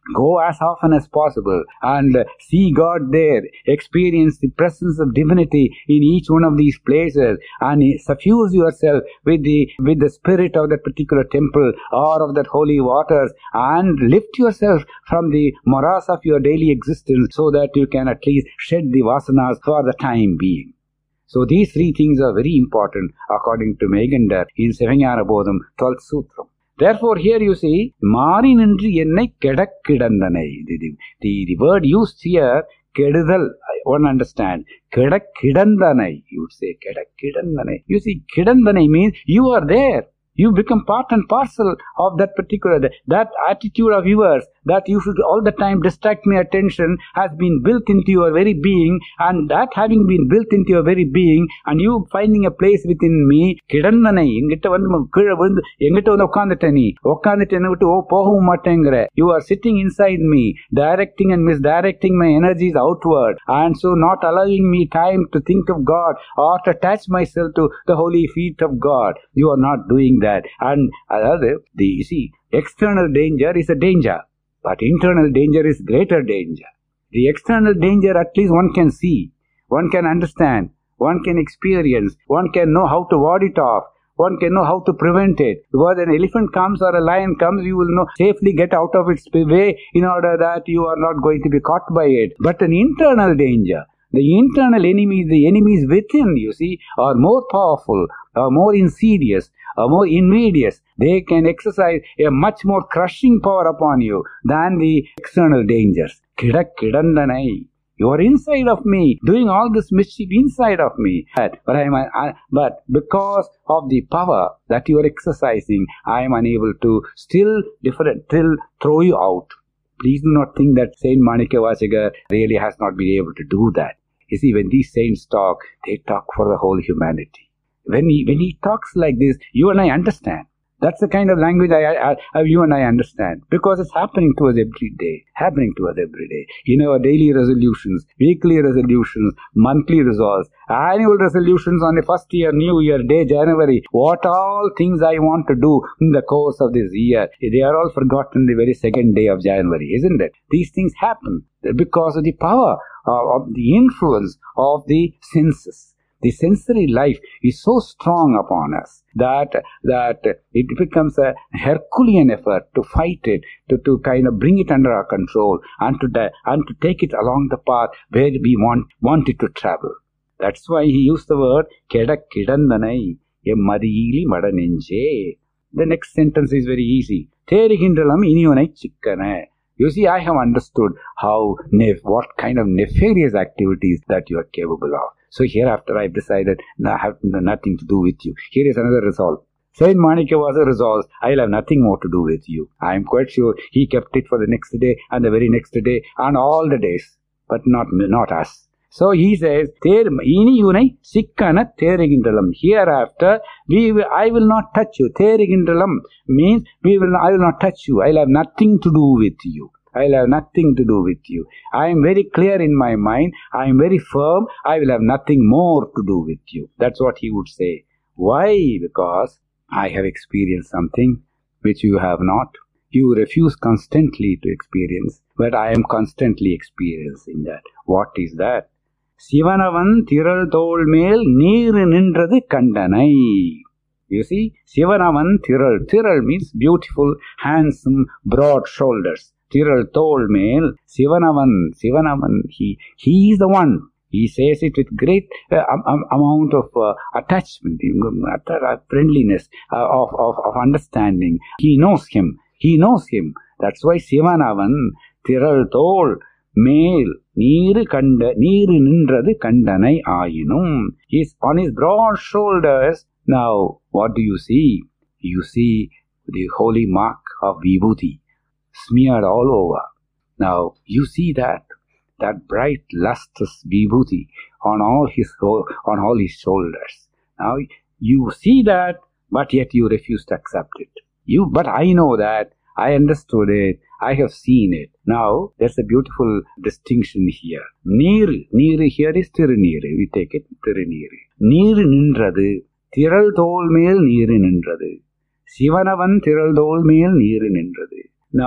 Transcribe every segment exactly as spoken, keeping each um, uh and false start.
Go as often as possible and see God there. Experience the presence of divinity in each one of these places and suffuse yourself with the with the spirit of that particular temple or of that holy waters, and lift yourself from the morass of your daily existence so that you can at least shed the vasanas for the time being. So these three things are very important according to Megandar in Sivanyana Bodham, twelfth Sutram. Therefore, here you see, Mari Nindri Ennai Kedakkidandanai. The, the, the word used here, Kedudal, one understand. Kedakkidandanai, you would say Kedakkidandanai. You see, Kidandanai means you are there. You become part and parcel of that particular, that attitude of yours, that you should all the time distract my attention, has been built into your very being, and that having been built into your very being, and you finding a place within me, kidandanai, engita vandu kizha vandu engita vandu ukkandita nee ukkandita enna vittu oh pogavum maatengre. You are sitting inside me, directing and misdirecting my energies outward, and so not allowing me time to think of God or to attach myself to the holy feet of God. You are not doing that. And other, the you see, external danger is a danger, but internal danger is greater danger. The external danger at least one can see, one can understand, one can experience, one can know how to ward it off, one can know how to prevent it. Because an elephant comes or a lion comes, you will know safely get out of its way in order that you are not going to be caught by it. But an internal danger, the internal enemies, the enemies within, you see, are more powerful, are more insidious, are more invidious. They can exercise a much more crushing power upon you than the external dangers. Kidak kidandanai. You are inside of me, doing all this mischief inside of me. But, I am, I, but because of the power that you are exercising, I am unable to still different, still throw you out. Please do not think that Saint Manikyavachaka really has not been able to do that. You see, when these saints talk, they talk for the whole humanity. When he, when he talks like this, you and I understand. That's the kind of language I, I, I, you and I understand. Because it's happening to us every day. Happening to us every day. In our daily resolutions, weekly resolutions, monthly resolves, annual resolutions on the first year, new year, day, January. What all things I want to do in the course of this year. They are all forgotten the very second day of January, isn't it? These things happen because of the power uh, of the influence of the senses. The sensory life is so strong upon us that that it becomes a Herculean effort to fight it, to, to kind of bring it under our control and to and to take it along the path where we want, want it to travel. That's why he used the word Kedak Kidandanai, Emmadili Madanenje. The next sentence is very easy. Therigindalam iniyonai chikkane. You see, I have understood how, nef- what kind of nefarious activities that you are capable of. So hereafter I have decided I have nothing to do with you. Here is another resolve. Saint Manikyavachaka resolves, I will have nothing more to do with you. I am quite sure he kept it for the next day and the very next day and all the days. But not, not us. So he says, Ini yunai sikkana therigindalam. Hereafter, we will, I will not touch you. Therigindalam means we will, I will not touch you. I will have nothing to do with you. I will have nothing to do with you. I am very clear in my mind. I am very firm. I will have nothing more to do with you. That's what he would say. Why? Because I have experienced something which you have not. You refuse constantly to experience, but I am constantly experiencing that. What is that? Sivanavan thiral tol mel neer nindrathu kandanai. You see, Sivanavan thiral. Thiral means beautiful, handsome, broad shoulders. Thiral tol mel, Sivanavan, Sivanavan, he, he is the one. He says it with great uh, um, amount of uh, attachment, uh, friendliness, uh, of, of, of understanding. He knows him. He knows him. That's why Sivanavan, Thiral tol mel, neer kanda, neer nindrathu kandanai ayinum. He is on his broad shoulders. Now, what do you see? You see the holy mark of Vibhuti smeared all over. Now, you see that, that bright, lustrous Vibhuti on all his, on all his shoulders. Now, you see that, but yet you refuse to accept it. You, but I know that, I understood it, I have seen it. Now, there's a beautiful distinction here. Neer, neer here is Tirunere. We take it, Tirunere. Neer nindrathu, Thiral tol mel neer nindrathu. Sivanavan thiral tol mel neer nindrathu. Now,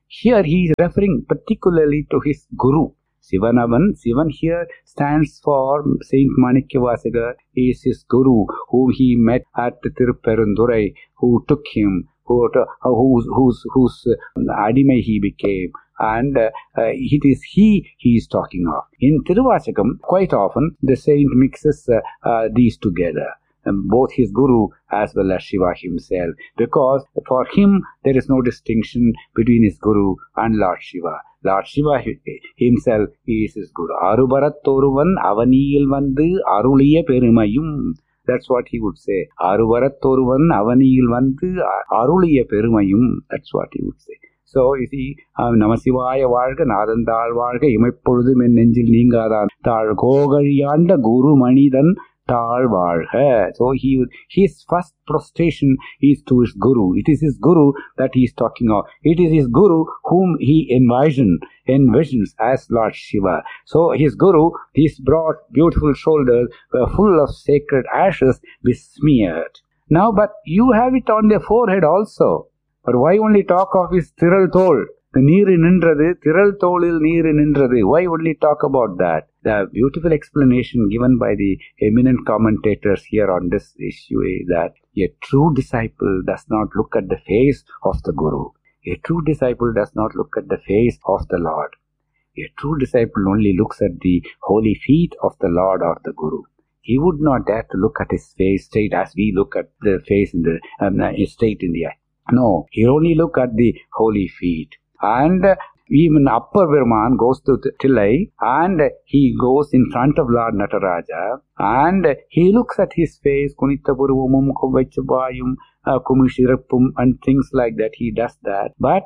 Here he is referring particularly to his Guru. Sivanavan, Sivan here stands for Saint Manikyavasagar, is his Guru, whom he met at Tirupperundurai, who took him, who, whose, whose, whose Adimai he became. And uh, uh, it is he he is talking of. In Tiruvachakam, quite often the saint mixes uh, uh, these together, um, both his Guru as well as Shiva himself, because for him there is no distinction between his Guru and Lord Shiva. Lord Shiva himself is his Guru. Arubarattoruvan avaniyil vandu aruliya perumayum. That's what he would say. Arubarattoruvan avaniyil vandu aruliya perumayum. That's what he would say. So, you see, Namasivaya Varga, Nadandal Varga, Imepurudum in Nenjil Ningadan, Tar Gogarianda Guru Manidan, Tar Varga. So, he, his first prostration is to his Guru. It is his Guru that he is talking of. It is his Guru whom he envisioned, envisions as Lord Shiva. So, his Guru, his broad, beautiful shoulders were full of sacred ashes besmeared. Now, but you have it on their forehead also. But why only talk of his Thiral Thol? The Neeru Nindrathu, Thiral Tholil Neeru Nindrathu. Why only talk about that? The beautiful explanation given by the eminent commentators here on this issue is that a true disciple does not look at the face of the Guru. A true disciple does not look at the face of the Lord. A true disciple only looks at the holy feet of the Lord or the Guru. He would not dare to look at his face straight as we look at the face in the um, straight in the eye. No, he only look at the holy feet. And uh, even Upper Brahman goes to Tillai and he goes in front of Lord Nataraja and he looks at his face, Kunitapurumum, Kovachapayum, Kumishirappum and things like that. He does that. But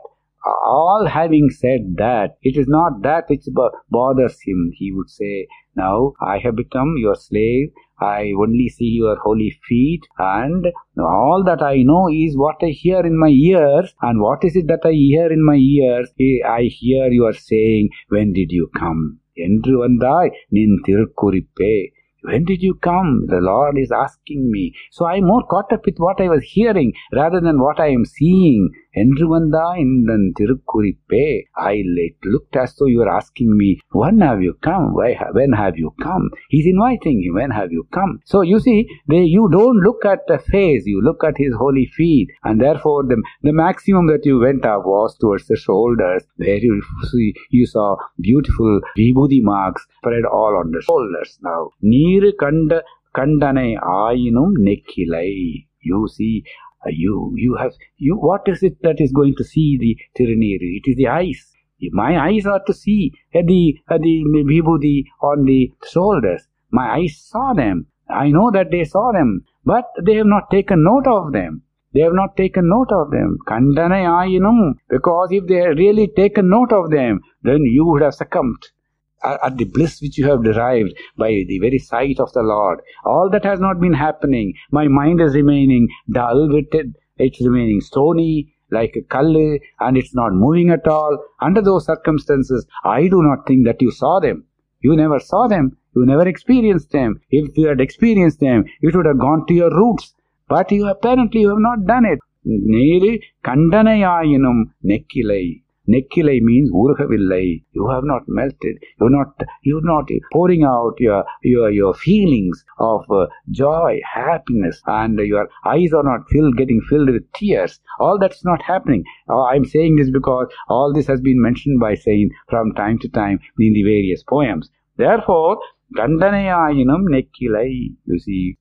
all having said that, it is not that which bothers him. He would say, now I have become your slave. I only see your holy feet, and all that I know is what I hear in my ears. And what is it that I hear in my ears? I hear you are saying, when did you come? Endru vandai nin thirukurippe. When did you come? The Lord is asking me. So I am more caught up with what I was hearing rather than what I am seeing. Endru vandai nin thirukurippe. I looked as though you are asking me, when have you come? Why, when have you come? He's inviting you, when have you come? So you see, they, you don't look at the face, you look at his holy feet. And therefore, the, the maximum that you went up was towards the shoulders, where you, see, you saw beautiful vibhuti marks spread all on the shoulders. Now, Neeru kanda kandane ayinum nekkilai. You see, Uh, you, you have, you, what is it that is going to see the Tiruneeru? It is the eyes. My eyes are to see uh, the, uh, the vibhuti on the shoulders. My eyes saw them. I know that they saw them, but they have not taken note of them. They have not taken note of them. Kandana ayinum. Because if they had really taken note of them, then you would have succumbed at the bliss which you have derived by the very sight of the Lord. All that has not been happening. My mind is remaining dull-witted. It's remaining stony, like a kallu, and it's not moving at all. Under those circumstances, I do not think that you saw them. You never saw them. You never experienced them. If you had experienced them, it would have gone to your roots. But you apparently you have not done it. Neeru kandanayayinum nekkilai. Nekkilai means urhavillai. You have not melted. You're not, you're not pouring out your, your, your feelings of uh, joy, happiness, and your eyes are not filled, getting filled with tears. All that's not happening. Uh, I'm saying this because all this has been mentioned by Saint from time to time in the various poems. Therefore, Gandanayayinam nekkilai. You see,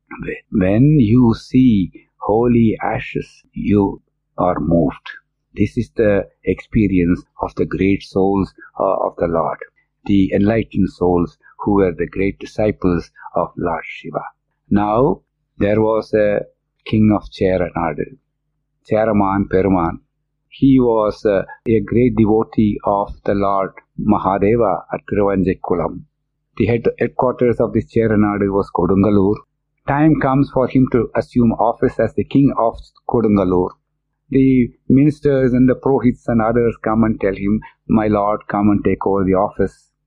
when you see holy ashes, you are moved. This is the experience of the great souls uh, of the Lord, the enlightened souls who were the great disciples of Lord Shiva. Now, there was a king of Cheranadu, Cheraman Peruman. He was uh, a great devotee of the Lord Mahadeva at Tiruvanjaikulam. The head, headquarters of this Cheranadu was Kodungalur. Time comes for him to assume office as the king of Kodungalur. The ministers and the prohits and others come and tell him, my lord, come and take over the office.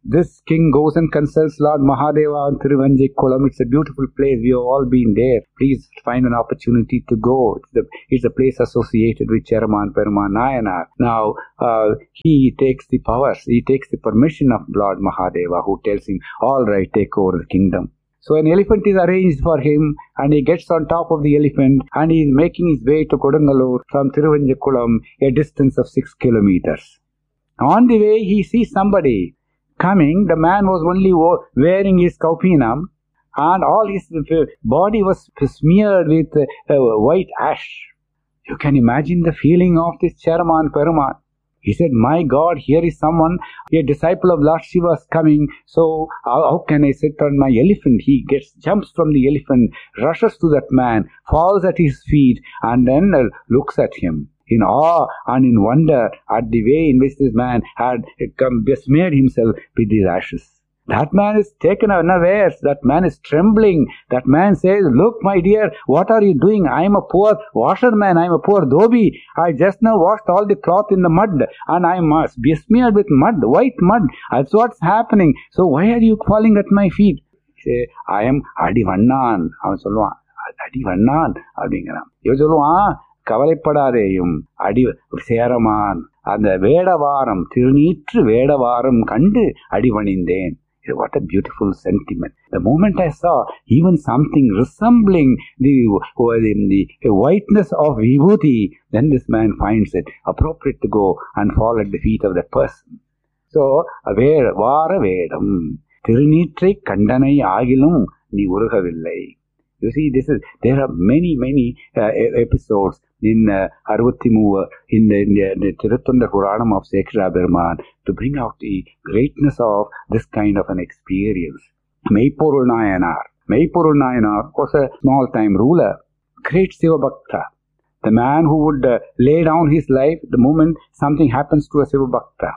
This king goes and consults Lord Mahadeva on Thiruvanjaikulam. It's a beautiful place. We have all been there. Please find an opportunity to go. It's the, it's the place associated with Cheraman Peruman Nayanar. Now, uh, he takes the powers. He takes the permission of Lord Mahadeva, who tells him, all right, take over the kingdom. So an elephant is arranged for him, and he gets on top of the elephant, and he is making his way to Kodungalur from Thiruvanjaikulam, a distance of six kilometers. On the way, he sees somebody coming. The man was only wearing his kaupinam, and all his body was smeared with uh, white ash. You can imagine the feeling of this Cheraman Peruman. He said, my God, here is someone, a disciple of Lord Shiva is coming, so how, how can I sit on my elephant? He gets, jumps from the elephant, rushes to that man, falls at his feet, and then uh, looks at him in awe and in wonder at the way in which this man had come, besmeared himself with these ashes. That man is taken unawares. That man is trembling. That man says, look, my dear, what are you doing? I am a poor washerman. I am a poor dhobi. I just now washed all the cloth in the mud, and I am besmeared with mud, white mud. That's what's happening. So why are you falling at my feet? He says, I am Adivannan. அவன் சொல்லுவான், Adivannan அப்படிங்கிறான். இவன் சொல்லுவான், கவலைப்படாதேயும் அடி சேரமான் அந்த வேடவாரம் திருநீற்று வேடவாரம் கண்டு அடிவணிந்தேன். What a beautiful sentiment. The moment I saw even something resembling the, the, the whiteness of vibhuti, then this man finds it appropriate to go and fall at the feet of that person. So, vara vedam திருநீற்றை கண்டனை ஆகிலும் நீ உருகவில்லை. You see, this is there are many, many uh, episodes in uh, Arvathimuva, in the, in the, the Tirutondar Puranam of Sekshara Peruman to bring out the greatness of this kind of an experience. Meipporul Nayanar. Meipporul Nayanar was a small-time ruler, great Siva Bhakta. The man who would uh, lay down his life the moment something happens to a Siva Bhakta.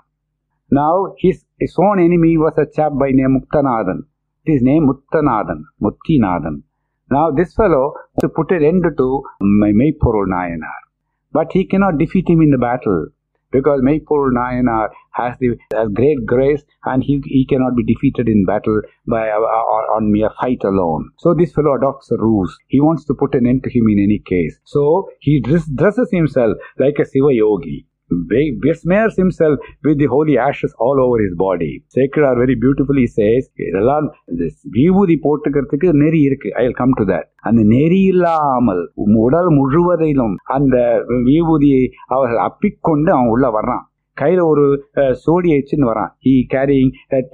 Now, his, his own enemy was a chap by name Muktanathan. His name Muttanathan, Muttinathan. Now this fellow to put an end to Meipporul Nayanar. But he cannot defeat him in the battle because Meipporul Nayanar has the has great grace and he, he cannot be defeated in battle by uh, on mere fight alone. So this fellow adopts a ruse. He wants to put an end to him in any case. So he dress, dresses himself like a Siva yogi. Besmears himself with the holy ashes all over his body. Sekar very beautifully says, this vibhuti போட்டுக்கிறதுக்கு நெறி இருக்கு. I'll come to that. அந்த நெறி இல்லாமல் உடல் முழுவதிலும் அந்த விபூதியை அவர்கள் அப்பிக்கொண்டு அவன் உள்ள வர்றான். கையில ஒரு சோடியை வச்சுன்னு வரான். He carrying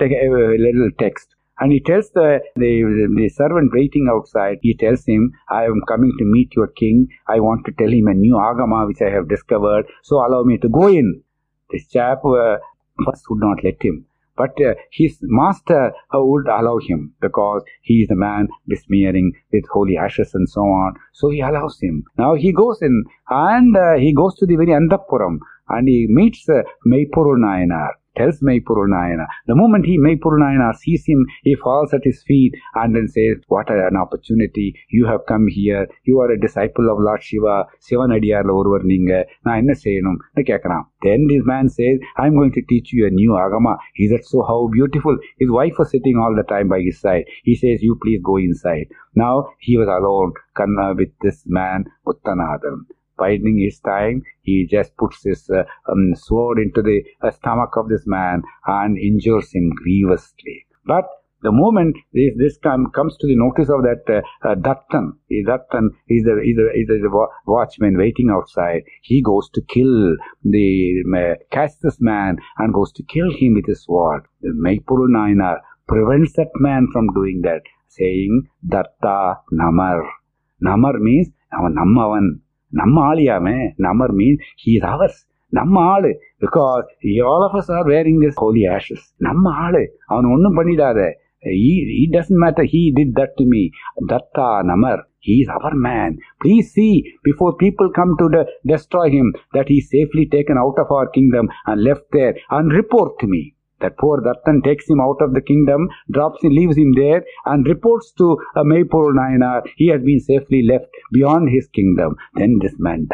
a little text. And he tells the, the, the servant waiting outside, he tells him, I am coming to meet your king. I want to tell him a new agama which I have discovered. So allow me to go in. This chap uh, first would not let him. But uh, his master uh, would allow him because he is the man besmearing with holy ashes and so on. So he allows him. Now he goes in and uh, he goes to the very Antapuram and he meets uh, Meipporul Nayanar. Tells Meipporul Nayanar. The moment he Meipporul Nayanar sees him, he falls at his feet and then says, what an opportunity. You have come here. You are a disciple of Lord Shiva. Sivanadiyarla oruvar neenga. Na enna seyanum? Then this man says, I am going to teach you a new agama. He said, so how beautiful. His wife was sitting all the time by his side. He says, you please go inside. Now he was alone with this man, Muttanathan. Biding his time, he just puts his uh, um, sword into the uh, stomach of this man and injures him grievously. But the moment this, this come, comes to the notice of that uh, uh, Dattan, Dattan is the, is, the, is the watchman waiting outside, he goes to kill the, uh, catch this man and goes to kill him with his sword. The Meipporul Nayanar prevents that man from doing that, saying, Datta Namar. Namar means, Nammavan. Namma aliyame, Namar means he is ours. Namma alu. Because he, all of us are wearing this holy ashes. Namma alu. Avan onnum pannidada. He, it doesn't matter. He did that to me. Datta Namar. He is our man. Please see, before people come to de- destroy him, that he is safely taken out of our kingdom and left there, and report to me. That poor Dattan takes him out of the kingdom, drops him, leaves him there, and reports to uh, Meipporul Nayanar, he has been safely left beyond his kingdom. Then this man dies.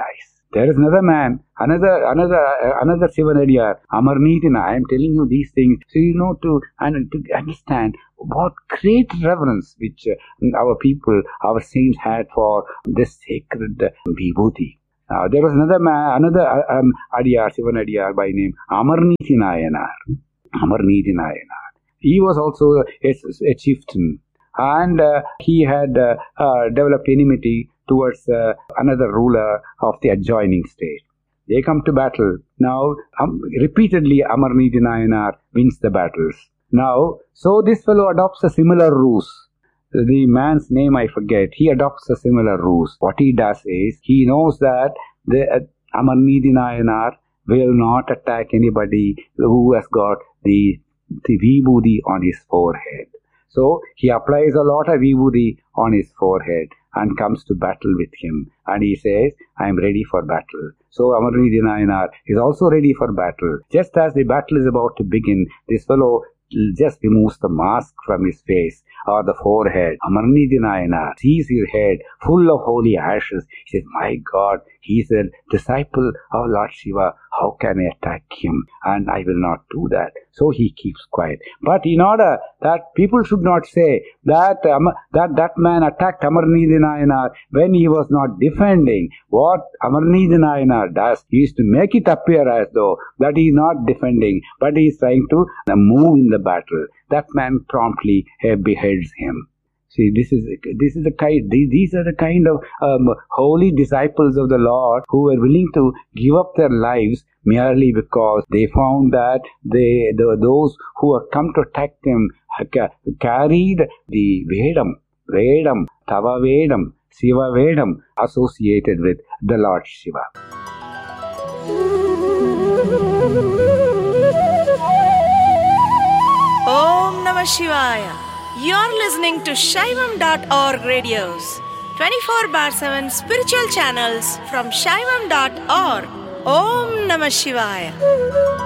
There is another man, another another uh, another Sivanadiyar, Amarneethina. I am telling you these things so you know to and to understand what great reverence which uh, our people, our saints had for this sacred uh, Vibhuti. Uh, there was another man, another uh, um, Adiyar, Sivanadiyar by name Amarneethinayanar. Amarneethinayanar. He was also a, a chieftain, and uh, he had uh, uh, developed enmity towards uh, another ruler of the adjoining state. They come to battle. Now, um, repeatedly Amarneethinayanar wins the battles. Now, so this fellow adopts a similar ruse. The man's name I forget. He adopts a similar ruse. What he does is, he knows that the uh, Amarneethinayanar will not attack anybody who has got the, the Vibhuti on his forehead. So, he applies a lot of Vibhuti on his forehead and comes to battle with him. And he says, I am ready for battle. So Amarneethinayanar is also ready for battle. Just as the battle is about to begin, this fellow just removes the mask from his face or the forehead. Amarneethinayanar sees his head full of holy ashes. He says, my God, he is a disciple of Lord Shiva. How can I attack him? And I will not do that. So he keeps quiet. But in order that people should not say that um, that, that man attacked Amarneethinayanar when he was not defending, what Amarneethinayanar does is to make it appear as though that he is not defending, but he is trying to uh, move in the battle. That man promptly uh, beheads him. See, this is this is the kind. These are the kind of um, holy disciples of the Lord who were willing to give up their lives merely because they found that they the, those who have come to attack them carried the Vedam, Vedam, Tava Vedam, Siva Vedam associated with the Lord Shiva. Om Namah Shivaya. You're listening to Shaivam dot org radios, twenty-four bar seven spiritual channels from Shaivam dot org. Om Namah Shivaya.